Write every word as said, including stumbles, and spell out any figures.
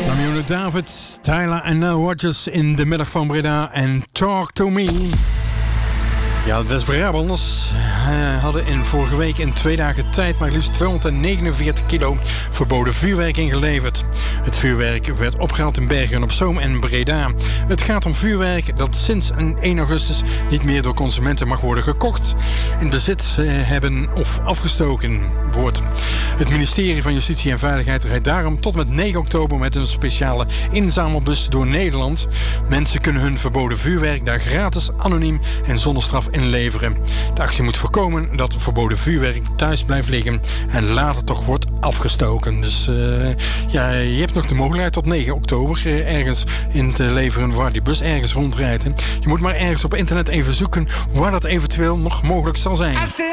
Namelijk David, Tyler en Nile Rodgers in de middag van Breda en Talk to Me. Ja, de West-Brabanders uh, hadden in vorige week in twee dagen tijd maar liefst tweehonderdnegenenveertig kilo verboden vuurwerk ingeleverd. Het vuurwerk werd opgehaald in Bergen-op-Zoom en Breda. Het gaat om vuurwerk dat sinds één augustus niet meer door consumenten mag worden gekocht, in bezit uh, hebben of afgestoken wordt. Het ministerie van Justitie en Veiligheid rijdt daarom tot met negen oktober met een speciale inzamelbus door Nederland. Mensen kunnen hun verboden vuurwerk daar gratis, anoniem en zonder straf inleveren. De actie moet voorkomen dat verboden vuurwerk thuis blijft liggen en later toch wordt afgestoken. Dus uh, ja, je hebt nog de mogelijkheid tot negen oktober uh, ergens in te leveren waar die bus ergens rondrijdt. Je moet maar ergens op internet even zoeken waar dat eventueel nog mogelijk zal zijn.